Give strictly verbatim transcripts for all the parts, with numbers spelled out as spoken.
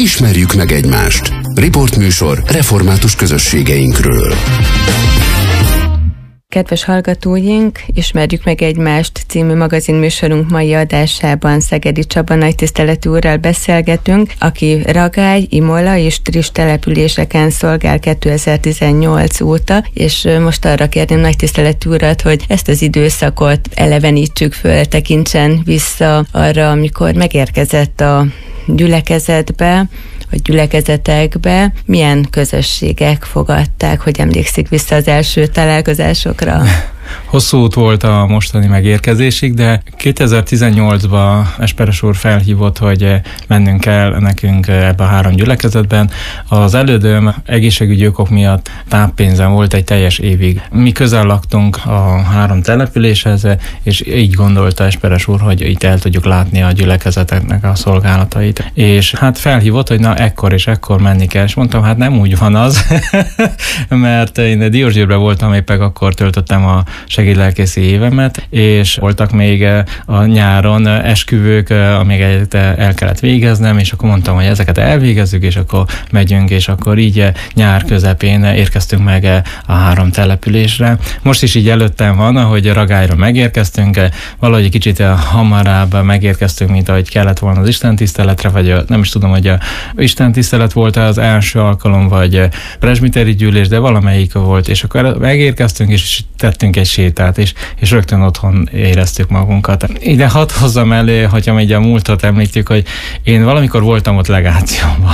Ismerjük meg egymást. Riportműsor református közösségeinkről. Kedves hallgatóink, Ismerjük meg egymást című magazinműsorunk mai adásában Szegedi Csaba nagytiszteletű úrral beszélgetünk, aki Ragály, Imola és Triss településeken szolgál kétezer-tizennyolc óta, és most arra kérném nagytiszteletű urat, hogy ezt az időszakot elevenítsük föl, tekintsen vissza arra, amikor megérkezett a gyülekezetbe, vagy gyülekezetekbe, milyen közösségek fogadták, hogy emlékszik vissza az első találkozásokra? Hosszú út volt a mostani megérkezésig, de kétezer-tizennyolcban Esperes úr felhívott, hogy mennünk kell nekünk ebbe a három gyülekezetben. Az elődöm egészségügyi okok miatt táppénzen volt egy teljes évig. Mi közel laktunk a három településhez, és így gondolta Esperes úr, hogy itt el tudjuk látni a gyülekezeteknek a szolgálatait. És hát felhívott, hogy na ekkor és ekkor menni kell, és mondtam, hát nem úgy van az, mert én Diósgyőrben voltam, éppen akkor töltöttem a segédlelkészi évemet, és voltak még a nyáron esküvők, amiket el kellett végeznem, és akkor mondtam, hogy ezeket elvégezzük, és akkor megyünk, és akkor így nyár közepén érkeztünk meg a három településre. Most is így előttem van, ahogy Ragályra megérkeztünk, valahogy egy kicsit hamarabb megérkeztünk, mint ahogy kellett volna az istentiszteletre, vagy a, nem is tudom, hogy a istentisztelet volt az első alkalom, vagy presbiteri gyűlés, de valamelyik volt, és akkor megérkeztünk, és tettünk egy sétát, és, és rögtön otthon éreztük magunkat. Ide hadd hozzam elő, hogyha még a múltat említjük, hogy én valamikor voltam ott legációban,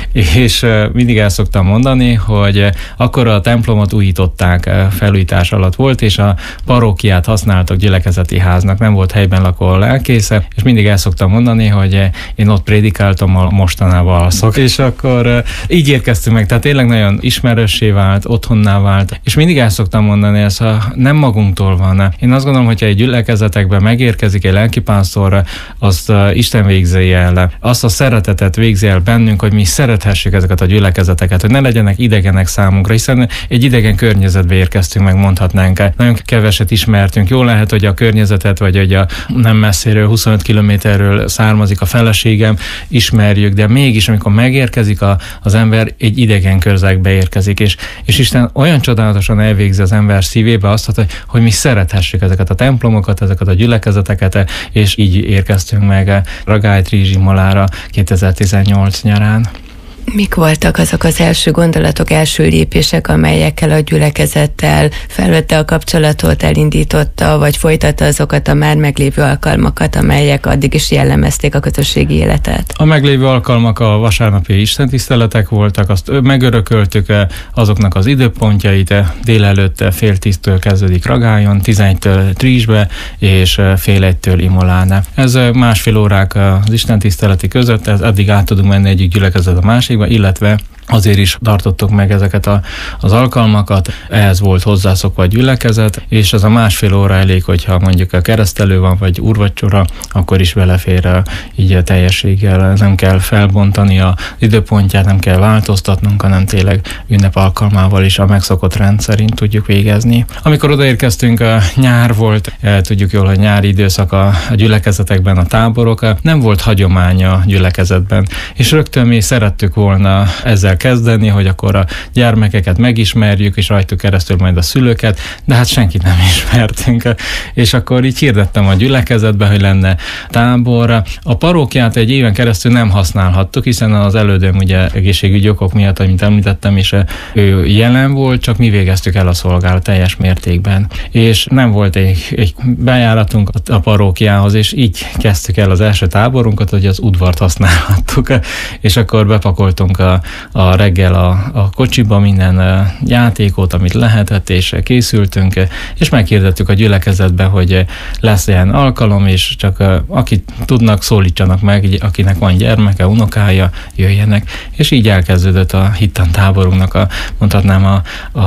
és mindig el szoktam mondani, hogy akkor a templomot újították, felújítás alatt volt, és a parókiát használtak gyülekezeti háznak, nem volt helyben lakó lelkésze, és mindig el szoktam mondani, hogy én ott prédikáltam, a mostanában alszok. És akkor így érkeztünk meg, tehát tényleg nagyon ismerőssé vált, otthonná vált, és mindig el szoktam mondani, ez a nem magunktól van. Én azt gondolom, hogyha egy gyülekezetekben megérkezik egy lelkipásztor, azt Isten végzi el, azt a szeretetet végzi el bennünk, hogy mi szerethessük ezeket a gyülekezeteket, hogy ne legyenek idegenek számunkra, hiszen egy idegen környezetbe érkeztünk, meg mondhatnánk. Nagyon keveset ismertünk. Jó lehet, hogy a környezetet, vagy hogy a nem messziről, huszonöt kilométerről származik a feleségem, ismerjük, de mégis, amikor megérkezik a, az ember, egy idegen körzegbe érkezik, és, és Isten olyan csodálatosan elvégzi az ember szívébe azt, hogy, hogy mi szerethessük ezeket a templomokat, ezeket a gyülekezeteket, és így érkeztünk meg Ragály, Triss, Imolára kétezer-tizennyolc nyarán. Mik voltak azok az első gondolatok, első lépések, amelyekkel a gyülekezettel felvette a kapcsolatot, elindította, vagy folytatta azokat a már meglévő alkalmakat, amelyek addig is jellemezték a közösségi életet? A meglévő alkalmak a vasárnapi istentiszteletek voltak, azt megörököltük azoknak az időpontjait, délelőtt fél tíztől kezdődik Ragályon, tizenegytől Trissbe, és fél egytől Imolán. Ez másfél órák az istentiszteleti között, ez addig át tudunk menni egyik gyülekezet a másik, illetve azért is tartottuk meg ezeket a, az alkalmakat, ehhez volt hozzászokva a gyülekezet, és az a másfél óra elég, hogyha mondjuk a keresztelő van, vagy úrvacsora, akkor is belefér így a teljességgel, nem kell felbontani az időpontját, nem kell változtatnunk, hanem tényleg ünnep alkalmával is a megszokott rend szerint tudjuk végezni. Amikor odaérkeztünk, a nyár volt, tudjuk jól, hogy nyári időszak a, a gyülekezetekben, a táborok, nem volt hagyománya a gyülekezetben, és rögtön mi szerettük volna ezzel kezdeni, hogy akkor a gyermekeket megismerjük, és rajtuk keresztül majd a szülőket, de hát senkit nem ismertünk. És akkor így hirdettem a gyülekezetbe, hogy lenne tábor. A parókiát egy éven keresztül nem használhattuk, hiszen az elődöm ugye egészségügyi okok miatt, amit említettem, és ő jelen volt, csak mi végeztük el a szolgálat teljes mértékben. És nem volt egy, egy bejáratunk a parókiához, és így kezdtük el az első táborunkat, hogy az udvart használhattuk, és akkor bepakoltunk a, a a reggel a, a kocsiba minden játékot, amit lehetett, és készültünk, és meghirdettük a gyülekezetbe, hogy lesz ilyen alkalom, és csak akit tudnak, szólítsanak meg, akinek van gyermeke, unokája, jöjjenek, és így elkezdődött a hittan táborunknak a, mondhatnám a, a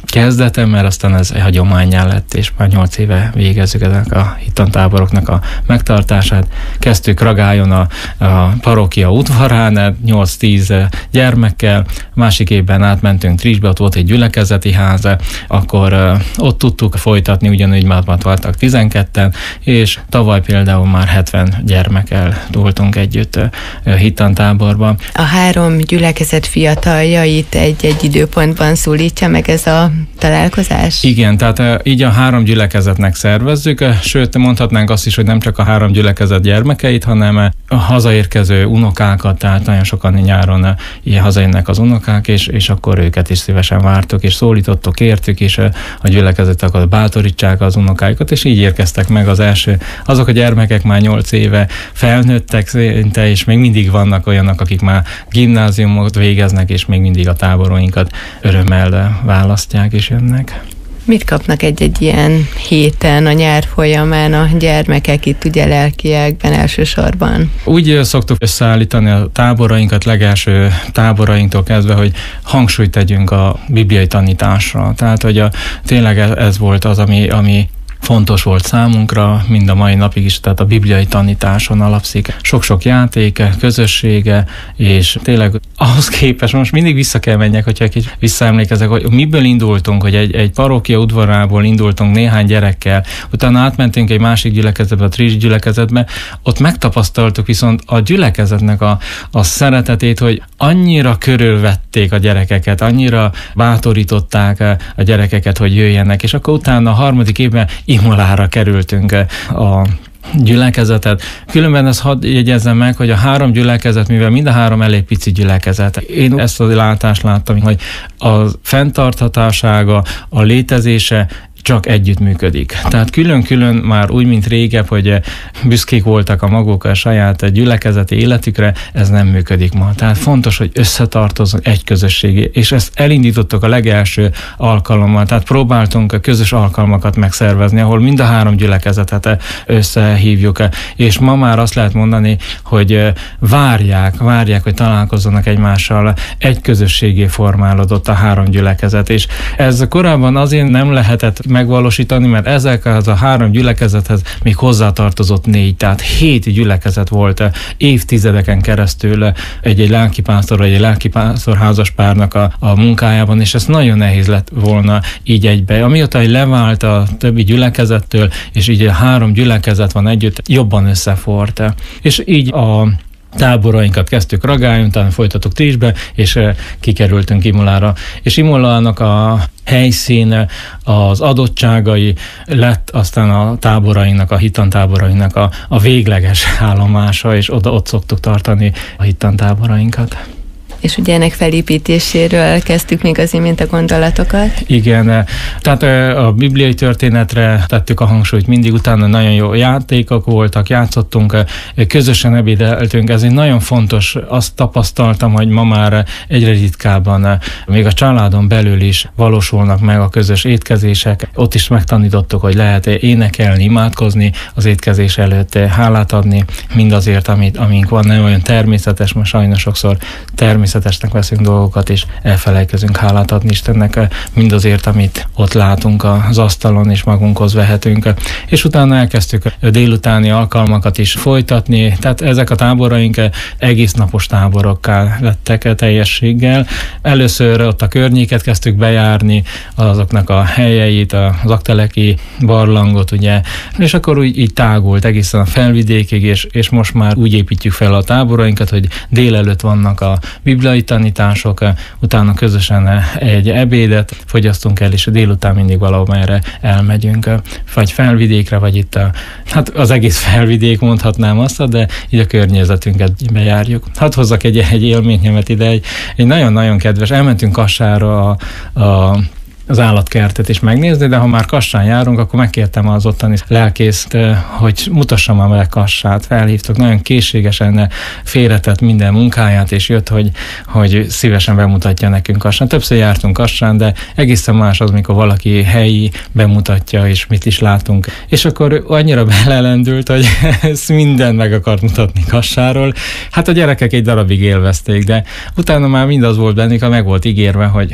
kezdete, mert aztán ez egy hagyománnyá lett, és már nyolc éve végezzük ezek a hittantáboroknak a megtartását. Kezdtük Ragályon a, a parókia udvarán, nyolc-tíz gyermekkel, másik évben átmentünk Trisbe, ott volt egy gyülekezeti ház, akkor uh, ott tudtuk folytatni, ugyanúgy már voltak tizenketten, és tavaly például már hetven gyermekkel voltunk együtt uh, hittantáborban. A három gyülekezet fiataljait egy-egy időpontban szólítja meg ez a találkozás? Igen, tehát uh, így a három gyülekezetnek szervezzük, uh, sőt mondhatnánk azt is, hogy nem csak a három gyülekezet gyermekeit, hanem uh, a hazaérkező unokákat, tehát nagyon sokan nyáron uh, ilyen hazajönnek az unokák, és, és akkor őket is szívesen vártuk, és szólítottuk, értük, és uh, a gyülekezetek akkor bátorítsák az unokáikat, és így érkeztek meg az első. Azok a gyermekek már nyolc éve felnőttek szinte, és még mindig vannak olyanok, akik már gimnáziumot végeznek, és még mindig a táboroinkat örömmel választják és jönnek. Mit kapnak egy-egy ilyen héten, a nyár folyamán a gyermekek itt ugye lelkiekben elsősorban? Úgy szoktuk összeállítani a táborainkat legelső táborainktól kezdve, hogy hangsúlyt tegyünk a bibliai tanításra. Tehát, hogy a, tényleg ez volt az, ami, ami fontos volt számunkra, mind a mai napig is, tehát a bibliai tanításon alapszik. Sok-sok játéke, közössége, és tényleg ahhoz képest most mindig vissza kell menjek, hogyha egy kicsit visszaemlékezek, hogy miből indultunk, hogy egy, egy parókia udvarából indultunk néhány gyerekkel, utána átmentünk egy másik gyülekezetbe, a Tris gyülekezetbe, ott megtapasztaltuk viszont a gyülekezetnek a, a szeretetét, hogy annyira körülvették a gyerekeket, annyira bátorították a gyerekeket, hogy jöjjenek, és akkor utána a harmadik évben Imolára kerültünk a gyülekezetet. Különben ezt hadd jegyezzem meg, hogy a három gyülekezet, mivel mind a három elég pici gyülekezet. Én ezt a látást láttam, hogy a fenntarthatósága, a létezése csak együtt működik. Tehát külön-külön már úgy, mint régebb, hogy büszkék voltak a maguk a saját gyülekezeti életükre, ez nem működik ma. Tehát fontos, hogy összetartozzon egy közösség, és ezt elindítottuk a legelső alkalommal, tehát próbáltunk a közös alkalmakat megszervezni, ahol mind a három gyülekezetet összehívjuk, és ma már azt lehet mondani, hogy várják, várják, hogy találkozzanak egymással, egy közösségé formálódott a három gyülekezet, és ez korábban azért nem lehetett megvalósítani, mert ezek az a három gyülekezethez még hozzátartozott négy, tehát hét gyülekezet volt évtizedeken keresztül egy-egy lelkipásztor vagy egy lelkipásztor házaspárnak a, a munkájában, és ez nagyon nehéz lett volna így egybe. Amióta levált a többi gyülekezettől, és így a három gyülekezet van együtt, jobban összefort. És így a táborainkat kezdtük Ragályon, utána folytattuk Trisbe, és kikerültünk Imolára. És Imolának a helyszín, az adottságai lett aztán a táborainak, a hittantáborainak a, a végleges állomása, és oda ott szoktuk tartani a hittantáborainkat. És ugye ennek felépítéséről kezdtük még az imént a gondolatokat. Igen, tehát a bibliai történetre tettük a hangsúlyt mindig, utána nagyon jó játékok voltak, játszottunk, közösen ebédeltünk, ez egy nagyon fontos, azt tapasztaltam, hogy ma már egyre ritkábban, még a családon belül is valósulnak meg a közös étkezések, ott is megtanítottuk, hogy lehet énekelni, imádkozni az étkezés előtt, hálát adni mindazért, amit, amink van, nem olyan természetes, most sajnos sokszor természetes természetesnek veszünk dolgokat, és elfelejtkezünk hálát adni Istennek mindazért, amit ott látunk az asztalon, és magunkhoz vehetünk. És utána elkezdtük a délutáni alkalmakat is folytatni, tehát ezek a táboraink egész napos táborokká lettek teljességgel. Először ott a környéket kezdtük bejárni, azoknak a helyeit, az Akteleki barlangot, ugye, és akkor úgy így tágult egészen a felvidékig, és, és most már úgy építjük fel a táborainkat, hogy délelőtt vannak a bibliai tanítások, utána közösen egy ebédet fogyasztunk el, és délután mindig valahol erre elmegyünk, vagy felvidékre, vagy itt a, hát az egész felvidék, mondhatnám azt, de így a környezetünket bejárjuk. Hadd hozzak egy, egy élményemet ide, egy, egy nagyon-nagyon kedves, elmentünk Kassára a, a az állatkertet is megnézni, de ha már Kassán járunk, akkor megkértem az ottani lelkészt, hogy mutassam már meg Kassát. Felhívtuk, nagyon készségesen félretett minden munkáját, és jött, hogy, hogy szívesen bemutatja nekünk Kassán. Többször jártunk Kassán, de egészen más az, mikor valaki helyi bemutatja, és mit is látunk. És akkor annyira belelendült, hogy ezt mindent meg akart mutatni Kassáról. Hát a gyerekek egy darabig élvezték, de utána már mindaz volt bennük, ha meg volt ígérve, hogy hát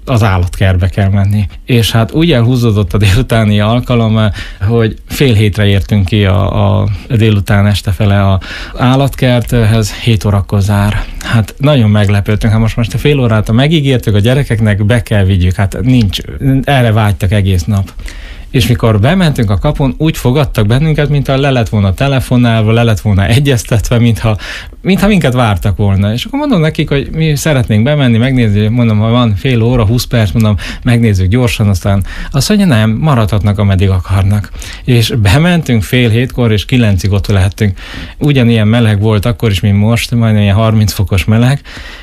az állatkertbe kell menni. És hát úgy elhúzódott a délutáni alkalom, hogy fél hétre értünk ki a, a délután este fele a állatkerthez, hét órakor zár. Hát nagyon meglepődtünk, hát most most a fél órát megígértük a gyerekeknek, be kell vigyük, hát nincs, erre vágytak egész nap. És mikor bementünk a kapun, úgy fogadtak bennünket, mintha le lett volna telefonálva, le lett volna egyeztetve, mintha, mintha minket vártak volna. És akkor mondom nekik, hogy mi szeretnénk bemenni, megnézni, mondom, ha van fél óra, húsz perc, mondom, megnézzük gyorsan, aztán azt mondja, nem, maradhatnak, ameddig akarnak. És bementünk fél hétkor, és kilencig ott lehettünk. Ugyanilyen meleg volt akkor is, mint most, majdnem ilyen harminc fokos meleg.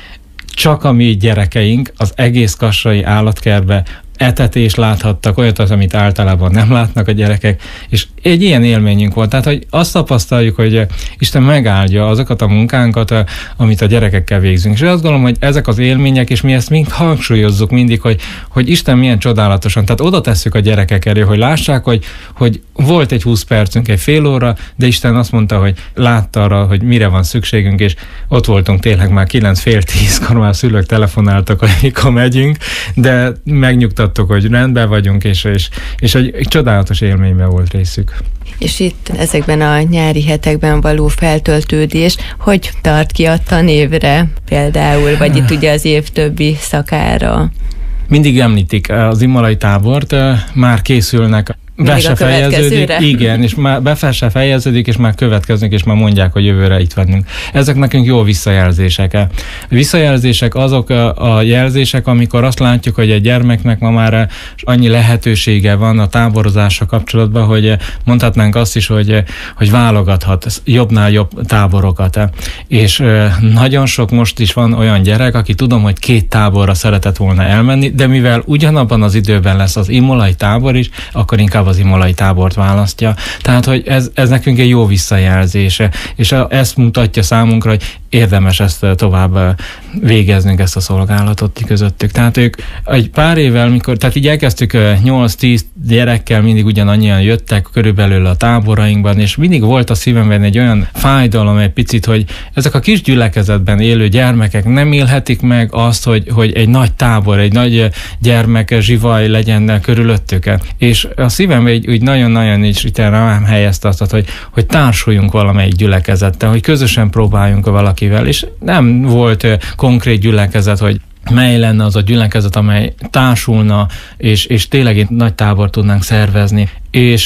Csak a mi gyerekeink az egész kassai állatkertbe etetést láthattak, olyat az, amit általában nem látnak a gyerekek, és egy ilyen élményünk volt. Tehát, hogy azt tapasztaljuk, hogy Isten megáldja azokat a munkánkat, amit a gyerekekkel végzünk. És azt gondolom, hogy ezek az élmények, és mi ezt mind hangsúlyozzuk mindig, hogy, hogy Isten milyen csodálatosan. Tehát oda tesszük a gyerekek elé, hogy lássák, hogy, hogy volt egy húsz percünk, egy fél óra, de Isten azt mondta, hogy látta arra, hogy mire van szükségünk, és ott voltunk tényleg már kilenc fél tízkor, már szülők telefonáltak, hogy mikor megyünk, de megnyugtat hogy rendben vagyunk, és, és, és egy, egy csodálatos élményben volt részük. És itt ezekben a nyári hetekben való feltöltődés, hogy tart ki a tanévre például, vagy itt ugye az év többi szakára? Mindig említik az imolai tábort, már készülnek, be se fejeződik, igen, és már be se fejeződik, és már következnek, és már mondják, hogy jövőre itt vagyunk. Ezek nekünk jó visszajelzések. A visszajelzések azok a, a jelzések, amikor azt látjuk, hogy egy gyermeknek ma már annyi lehetősége van a táborozással kapcsolatban, hogy mondhatnánk azt is, hogy, hogy válogathat jobbnál jobb táborokat. És nagyon sok most is van olyan gyerek, aki tudom, hogy két táborra szeretett volna elmenni, de mivel ugyanabban az időben lesz az imolai tábor is, akkor inkább az imolai tábort választja. Tehát, hogy ez, ez nekünk egy jó visszajelzése, és ezt mutatja számunkra, hogy érdemes ezt tovább végeznünk, ezt a szolgálatot közöttük. Tehát ők egy pár évvel, mikor, tehát így elkezdtük nyolc-tíz gyerekkel, mindig ugyanannyian jöttek körülbelül a táborainkban, és mindig volt a szívemben egy olyan fájdalom egy picit, hogy ezek a kis gyülekezetben élő gyermekek nem élhetik meg azt, hogy, hogy egy nagy tábor, egy nagy gyermek zsivaj legyen körülöttük. És a szívemben úgy, úgy nagyon-nagyon is itt rám helyezte azt, hogy, hogy társuljunk valamelyik gyülekezettel, hogy közösen próbáljunk valakivel, és nem volt konkrét gyülekezet, hogy mely lenne az a gyülekezet, amely társulna, és, és tényleg egy nagy tábor tudnánk szervezni. És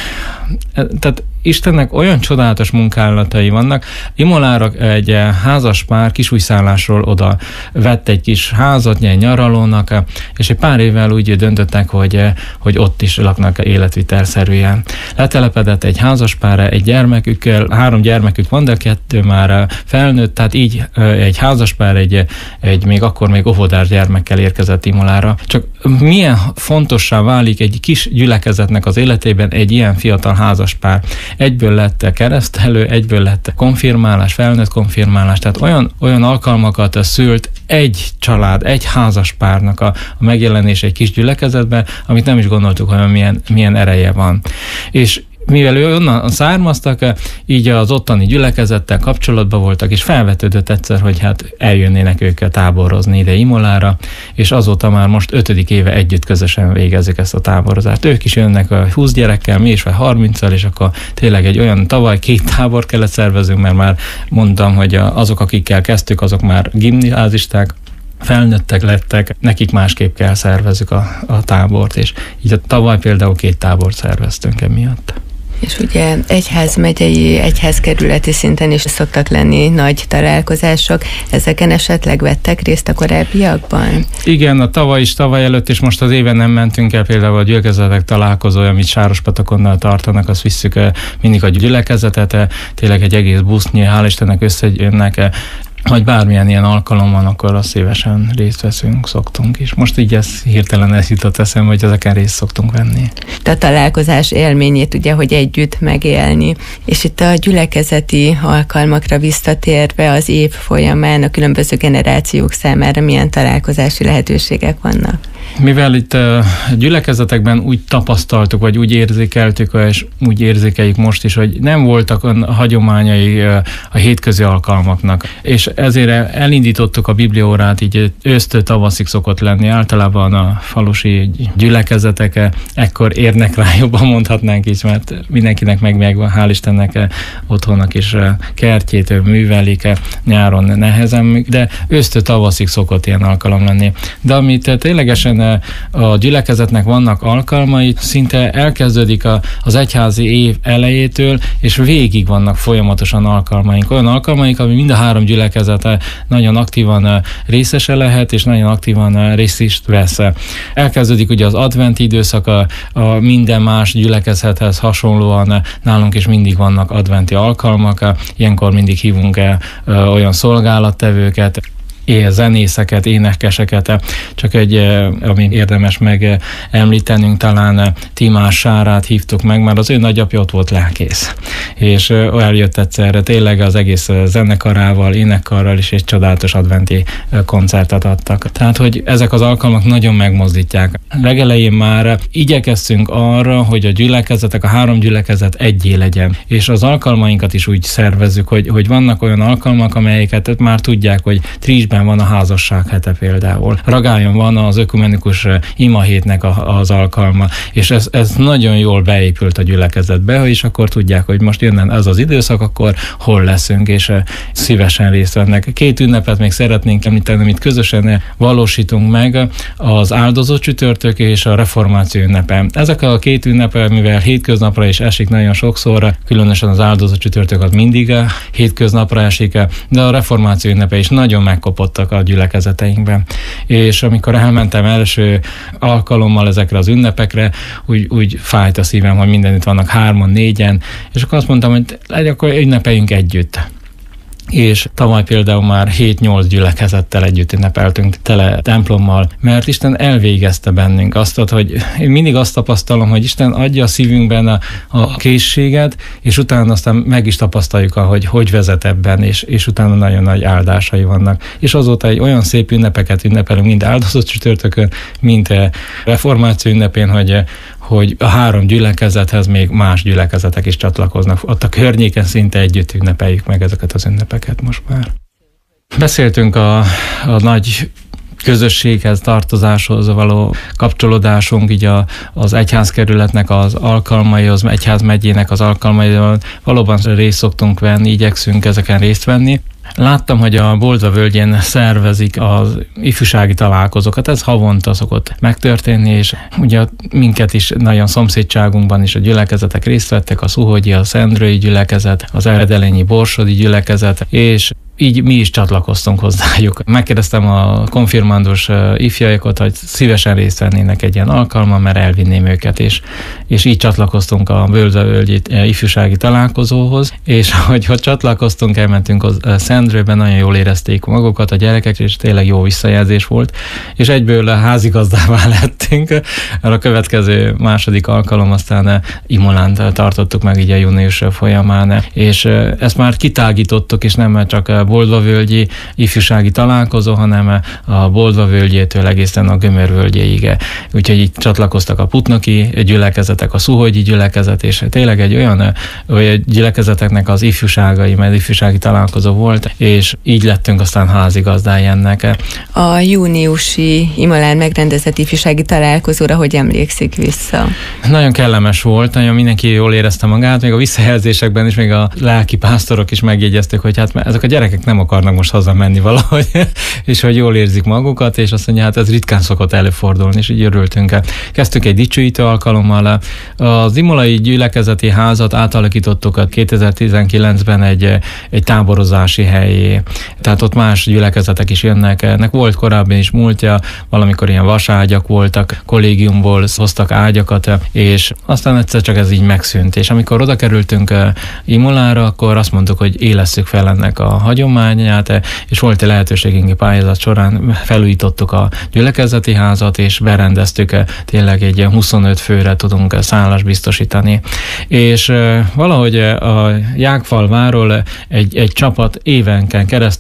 tehát Istennek olyan csodálatos munkálatai vannak. Imolára egy házas pár kisújszállásról oda vett egy kis házat, egy nyaralónak, és egy pár évvel úgy döntöttek, hogy, hogy ott is laknak életvitelszerűen. Letelepedett egy házas pár, egy gyermekükkel, három gyermekük van, de kettő már felnőtt, tehát így egy házas pár, egy, egy még akkor még óvodás gyermekkel érkezett Imolára. Csak milyen fontossá válik egy kis gyülekezetnek az életében egy ilyen fiatal házas pár. Egyből lett keresztelő, egyből lett konfirmálás, felnőtt konfirmálás, tehát olyan, olyan alkalmakat szült egy család, egy házas párnak a, a megjelenése egy kis gyülekezetben, amit nem is gondoltuk, hogy milyen, milyen ereje van. És mivel ő onnan származtak, így az ottani gyülekezettel kapcsolatban voltak, és felvetődött egyszer, hogy hát eljönnének ők táborozni ide Imolára, és azóta már most ötödik éve együtt közösen végezik ezt a táborozást. Ők is jönnek a húsz gyerekkel, mi is vagy harminccal, és akkor tényleg egy olyan tavaly két tábor kellett szervezünk, mert már mondtam, hogy azok, akikkel kezdtük, azok már gimnázisták, felnőttek lettek, nekik másképp kell szervezzük a, a tábort, és így a tavaly például két tábort szerveztünk emiatt. És ugye egyházmegyei, egyházkerületi szinten is szoktak lenni nagy találkozások. Ezeken esetleg vettek részt a korábbiakban? Igen, a tavaly is, tavaly előtt, és most az éven nem mentünk el, például a gyülekezetek találkozója, amit Sárospatakonnal tartanak, azt visszük mindig a gyülekezetet, tényleg egy egész busznyi, hál' Istennek összejönnek, vagy bármilyen ilyen alkalom van, akkor azt szívesen részt veszünk, szoktunk is. Most így ez hirtelen ez jutott eszembe, hogy ezeken részt szoktunk venni. A találkozás élményét ugye, hogy együtt megélni. És itt a gyülekezeti alkalmakra visszatérve az év folyamán a különböző generációk számára milyen találkozási lehetőségek vannak? Mivel itt a gyülekezetekben úgy tapasztaltuk, vagy úgy érzékeltük, és úgy érzékeljük most is, hogy nem voltak a hagyományai a hétközi alkalmaknak. És ezért elindítottuk a bibliaórát, így ősztől tavaszig szokott lenni. Általában a falusi gyülekezetek ekkor érnek rá, jobban mondhatnánk is, mert mindenkinek meg megvan, hál' Istennek otthonnak is kertjét művelik, nyáron nehezen, de ősztől tavaszig szokott ilyen alkalom lenni. De amit ténylegesen a gyülekezetnek vannak alkalmai, szinte elkezdődik a, az egyházi év elejétől, és végig vannak folyamatosan alkalmaink. Olyan alkalmaink, ami mind a három gyülekezete nagyon aktívan részese lehet, és nagyon aktívan részt vesz. Elkezdődik ugye az adventi időszak, a, a minden más gyülekezethez hasonlóan nálunk is mindig vannak adventi alkalmak, ilyenkor mindig hívunk el olyan szolgálattevőket, zenészeket, énekeseket, csak egy, ami érdemes megemlítenünk, talán Timás Sárát hívtuk meg, mert az ő nagyapja ott volt lelkész. És eljött egyszerre tényleg az egész zenekarával, énekkarral is egy csodálatos adventi koncertet adtak. Tehát, hogy ezek az alkalmak nagyon megmozdítják. Legelején már igyekeztünk arra, hogy a gyülekezetek, a három gyülekezet egyé legyen. És az alkalmainkat is úgy szervezzük, hogy, hogy vannak olyan alkalmak, amelyeket már tudják, hogy Trisben van a házasság hete például. Ragályon van az ökumenikus imahétnek a, az alkalma, és ez, ez nagyon jól beépült a gyülekezetbe, és akkor tudják, hogy most jönne ez az időszak, akkor hol leszünk, és szívesen részt vennek. Két ünnepet még szeretnénk említeni, amit közösen valósítunk meg, az áldozó csütörtök és a reformáció ünnepe. Ezek a két ünnepe, mivel hétköznapra is esik nagyon sokszor, különösen az áldozó csütörtök az mindig hétköznapra esik, de a reformáció ünnepe is nagyon megkopott a gyülekezeteinkben. És amikor elmentem első alkalommal ezekre az ünnepekre, úgy, úgy fájt a szívem, hogy mindenütt vannak hárman, négyen, és akkor azt mondtam, hogy legyen, akkor ünnepeljünk együtt. És tavaly például már hét-nyolc gyülekezettel együtt ünnepeltünk tele templommal, mert Isten elvégezte bennünk azt, hogy én mindig azt tapasztalom, hogy Isten adja a szívünkben a, a készséget, és utána aztán meg is tapasztaljuk, hogy hogy vezet ebben, és, és utána nagyon nagy áldásai vannak. És azóta egy olyan szép ünnepeket ünnepelünk, mind áldozott csütörtökön, mind reformáció ünnepén, hogy hogy a három gyülekezethez még más gyülekezetek is csatlakoznak. Ott a környéken szinte együtt ünnepeljük meg ezeket az ünnepeket most már. Beszéltünk a, a nagy közösséghez, tartozáshoz való kapcsolódásunk, így a, az egyházkerületnek az alkalmai, az egyházmegyének az alkalmai, valóban részt szoktunk venni, igyekszünk ezeken részt venni. Láttam, hogy a Boldva völgyén szervezik az ifjúsági találkozókat, ez havonta szokott megtörténni, és ugye minket is nagyon szomszédságunkban is a gyülekezetek részt vettek, a Szuhogyi, a Szendrői gyülekezet, az Eredelényi Borsodi gyülekezet, és így mi is csatlakoztunk hozzájuk. Megkérdeztem a konfirmandus ifjaikokat, hogy szívesen részt vennének egy ilyen alkalman, mert elvinném őket, és, és így csatlakoztunk a Boldva-völgyi ifjúsági találkozóhoz, és ahogy hogy csatlakoztunk, elmentünk a Szendrőben, nagyon jól érezték magukat a gyerekek, és tényleg jó visszajelzés volt, és egyből házigazdává lettünk. A következő második alkalom aztán Imolán tartottuk meg így a június folyamán, és ezt már kitágítottuk, és nem csak Boldva-völgyi ifjúsági találkozó, hanem a Boldva-völgyétől egészen a Gömör-völgyéig. Úgyhogy itt csatlakoztak a putnoki gyülekezetek, a szuhogyi gyülekezet, és tényleg egy olyan, olyan gyülekezeteknek az ifjúságai, mert ifjúsági találkozó volt, és így lettünk aztán házigazdái ennek. A júniusi Imolán megrendezett ifjúsági találkozóra hogy emlékszik vissza? Nagyon kellemes volt, nagyon mindenki jól érezte magát, még a visszajelzésekben is, még a lelki pásztorok is megjegyezték, hogy hát ezek a gyerekek nem akarnak most hazamenni valahogy, és hogy jól érzik magukat, és azt mondja, hát ez ritkán szokott előfordulni, és így örültünk. Kezdtük egy dicsőítő alkalommal. Az imolai gyülekezeti házat átalakítottuk a kétezer-tizenkilencben egy, egy táborozási helyé. Tehát ott más gyülekezetek is jönnek. Ennek volt korábban is múltja, valamikor ilyen vaságyak voltak, kollégiumból hoztak ágyakat, és aztán egyszer csak ez így megszűnt. És amikor oda kerültünk Imolára, akkor azt mondtuk, hogy élesszük fel ennek a hagyományát, és volt egy lehetőségünk pályázat során, felújítottuk a gyülekezeti házat, és berendeztük, tényleg egy huszonöt főre tudunk szállást biztosítani. És valahogy a Jákfalváról egy, egy csapat évenken keresztül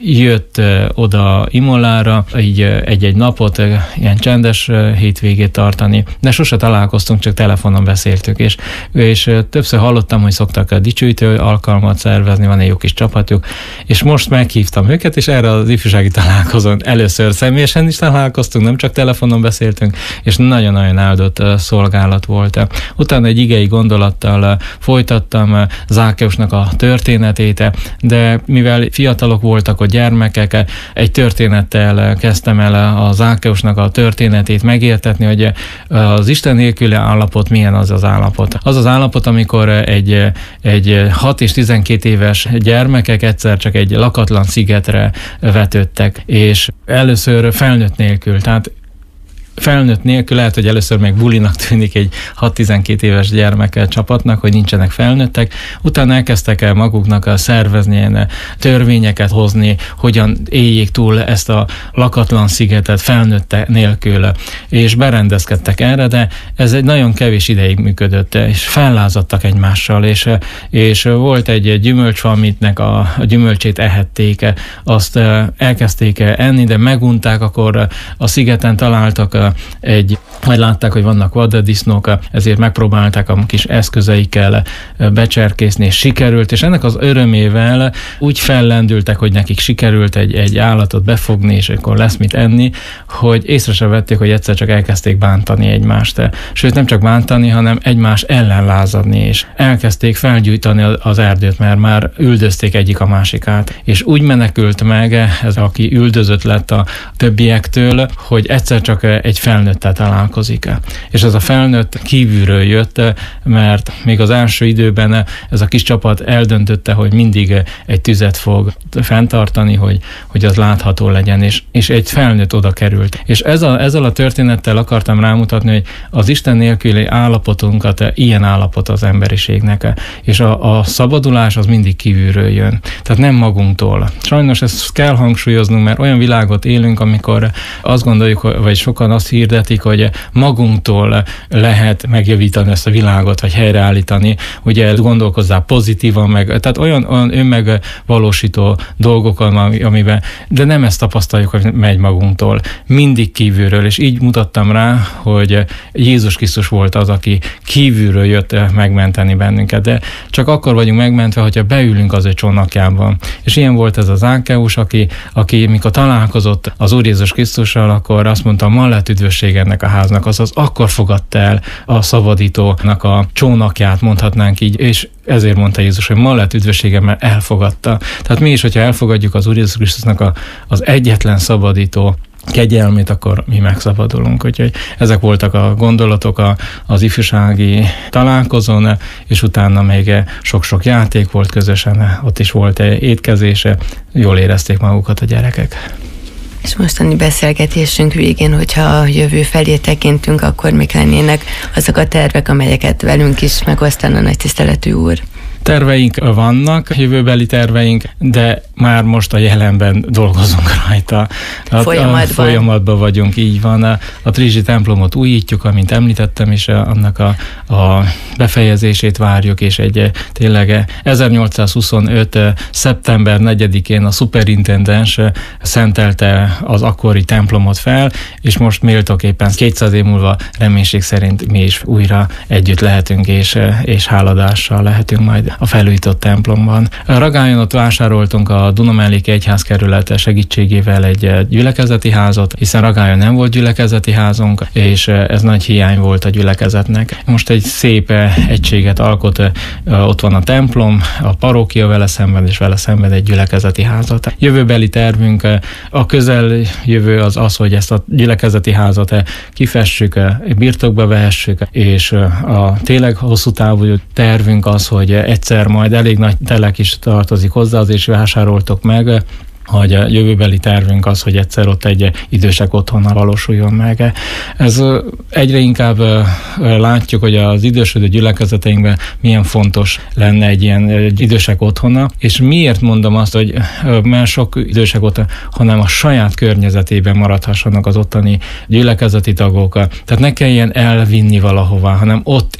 jött oda Imolára, így egy-egy napot, ilyen csendes hétvégét tartani, de sose találkoztunk, csak telefonon beszéltük, és, és többször hallottam, hogy szoktak a dicsőítő alkalmat szervezni, van egy jó kis csapatjuk, és most meghívtam őket, és erre az ifjúsági találkozón először személyesen is találkoztunk, nem csak telefonon beszéltünk, és nagyon-nagyon áldott szolgálat volt. Utána egy igei gondolattal folytattam Zákeusnak a történetét, de mivel fiatalok voltak a gyermekek, egy történettel kezdtem el a Zákeusnak a történetét megértetni, hogy az Isten nélküli állapot milyen az az állapot. Az az állapot, amikor egy, egy hat és tizenkét éves gyermekek egyszer csak egy lakatlan szigetre vetődtek, és először felnőtt nélkül, tehát felnőtt nélkül, lehet, hogy először még bulinak tűnik egy hat-tizenkét éves gyermek csapatnak, hogy nincsenek felnőttek, utána elkezdtek el maguknak szervezni ilyen törvényeket hozni, hogyan éljék túl ezt a lakatlan szigetet felnőtte nélkül, és berendezkedtek erre, de ez egy nagyon kevés ideig működött, és fellázadtak egymással, és, és volt egy gyümölcsfa, amitnek a gyümölcsét ehették, azt elkezdték enni, de megunták, akkor a szigeten találtak egy, majd látták, hogy vannak vaddisznók, ezért megpróbálták a kis eszközeikkel becserkészni, és sikerült, és ennek az örömével úgy fellendültek, hogy nekik sikerült egy, egy állatot befogni, és akkor lesz mit enni, hogy észre se vették, hogy egyszer csak elkezdték bántani egymást. Sőt, nem csak bántani, hanem egymás ellen lázadni, és elkezdték felgyújtani az erdőt, mert már üldözték egyik a másikát. És úgy menekült meg ez, aki üldözött lett a többiektől, hogy egyszer csak egy felnőttel találkozik. És ez a felnőtt kívülről jött, mert még az első időben ez a kis csapat eldöntötte, hogy mindig egy tüzet fog fenntartani, hogy, hogy az látható legyen, és, és egy felnőtt oda került. És ezzel, ezzel a történettel akartam rámutatni, hogy az Isten nélküli állapotunkat ilyen állapot az emberiségnek, és a, a szabadulás az mindig kívülről jön. Tehát nem magunktól. Sajnos ezt kell hangsúlyoznunk, mert olyan világot élünk, amikor azt gondoljuk, vagy sokan azt hirdetik, hogy magunktól lehet megjavítani ezt a világot, vagy helyreállítani, ugye gondolkozzál pozitívan, meg, tehát olyan, olyan önmegvalósító dolgok, amiben, de nem ezt tapasztaljuk, hogy megy magunktól, mindig kívülről, és így mutattam rá, hogy Jézus Krisztus volt az, aki kívülről jött megmenteni bennünket, de csak akkor vagyunk megmentve, hogyha beülünk az ő csónakjában. És ilyen volt ez az Zákeus, aki, aki mikor találkozott az Úr Jézus Krisztussal, akkor azt mondta, ma lett üdvösség ennek a háznak, azaz akkor fogadta el a szabadítónak a csónakját, mondhatnánk így, és ezért mondta Jézus, hogy ma lett üdvössége, mert elfogadta. Tehát mi is, hogyha elfogadjuk az Úr Jézus Krisztusnak a, az egyetlen szabadító kegyelmét, akkor mi megszabadulunk. Úgyhogy ezek voltak a gondolatok a, az ifjúsági találkozón, és utána még sok-sok játék volt közösen, ott is volt étkezése, jól érezték magukat a gyerekek. És mostani beszélgetésünk végén, hogyha a jövő felé tekintünk, akkor még lennének azok a tervek, amelyeket velünk is megosztana nagy tiszteletű úr. Terveink vannak, jövőbeli terveink, de már most a jelenben dolgozunk rajta. A, folyamatban. A folyamatban vagyunk, így van. A, a Trizsi templomot újítjuk, amint említettem, és a, annak a, a befejezését várjuk, és egy tényleg ezernyolcszázhuszonöt. szeptember negyedikén a szuperintendens szentelte az akkori templomot fel, és most méltóképpen kétszáz év múlva reménység szerint mi is újra együtt lehetünk, és, és háladással lehetünk majd a felújított templomban. Ragályon ott vásároltunk a Dunamelléki Egyházkerület segítségével egy gyülekezeti házat, hiszen Ragályon nem volt gyülekezeti házunk, és ez nagy hiány volt a gyülekezetnek. Most egy szép egységet alkot, ott van a templom, a parókia vele szemben, és vele szemben egy gyülekezeti házat. Jövőbeli tervünk, a közeljövő az az, hogy ezt a gyülekezeti házat kifessük, birtokba vehessük, és a tényleg hosszú távú tervünk az, hogy egyszer majd elég nagy telek is tartozik hozzá, azért is vásároltok meg, hogy a jövőbeli tervünk az, hogy egyszer ott egy idősek otthona valósuljon meg. Ez egyre inkább látjuk, hogy az idősödő gyülekezeteinkben milyen fontos lenne egy ilyen idősek otthona, és miért mondom azt, hogy mert sok idősek otthona, hanem a saját környezetében maradhassanak az ottani gyülekezeti tagok. Tehát ne kelljen elvinni valahová, hanem ott